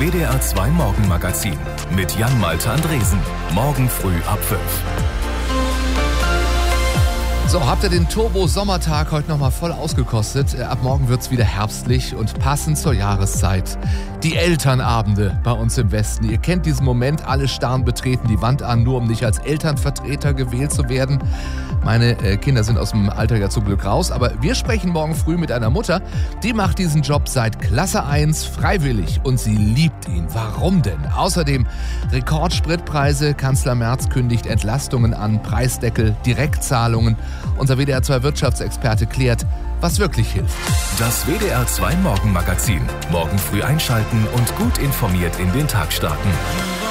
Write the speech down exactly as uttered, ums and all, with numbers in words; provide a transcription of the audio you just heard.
W D R zwei Morgenmagazin mit Jan-Malte Andresen. Morgen früh ab fünf. So, habt ihr den Turbo-Sommertag heute nochmal voll ausgekostet? Ab morgen wird's wieder herbstlich und passend zur Jahreszeit. Die Elternabende bei uns im Westen. Ihr kennt diesen Moment, alle starren betreten die Wand an, nur um nicht als Elternvertreter gewählt zu werden. Meine äh, Kinder sind aus dem Alter ja zum Glück raus, aber wir sprechen morgen früh mit einer Mutter, die macht diesen Job seit Klasse eins freiwillig und sie liebt ihn. Warum denn? Außerdem Rekordspritpreise, Kanzler Merz kündigt Entlastungen an, Preisdeckel, Direktzahlungen. Unser W D R zwei Wirtschaftsexperte klärt, was wirklich hilft. Das W D R zwei Morgenmagazin. Morgen früh einschalten und gut informiert in den Tag starten.